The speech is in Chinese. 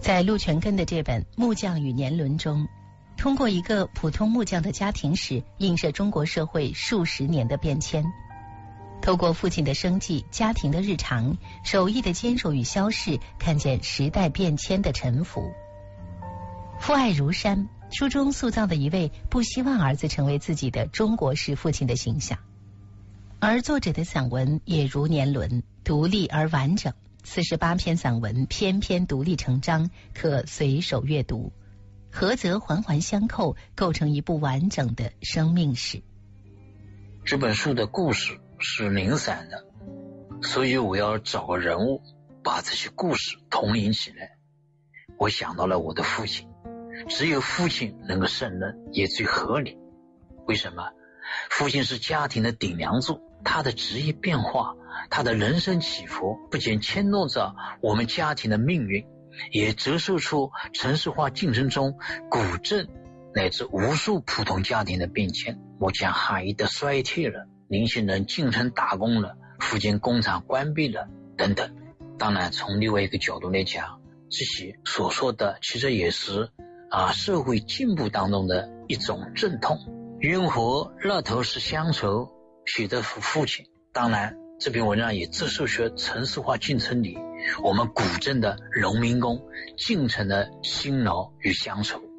在陆全根的这本《木匠与年轮》中，通过一个普通木匠的家庭史，映射中国社会数十年的变迁。透过父亲的生计、家庭的日常、手艺的坚守与消逝，看见时代变迁的沉浮。父爱如山，书中塑造的一位不希望儿子成为自己的中国式父亲的形象。而作者的散文也如年轮，独立而完整，48篇散文篇篇独立成章，可随手阅读，合则环环相扣，构成一部完整的生命史。 这本书的故事是零散的，所以我要找个人物把这些故事统领起来。我想到了我的父亲，只有父亲能够胜任，也最合理。为什么？父亲是家庭的顶梁柱，他的职业变化，他的人生起伏，不仅牵动着我们家庭的命运，也折射出城市化竞争中古镇乃至无数普通家庭的变迁。目前行业的衰退了，年轻人进城打工了，附近工厂关闭了等等。当然从另外一个角度来讲，这些所说的其实也是社会进步当中的一种阵痛。冤活那头是乡愁写的父亲，当然这篇文章也折射出城市化进程里我们古镇的农民工进城的辛劳与乡愁。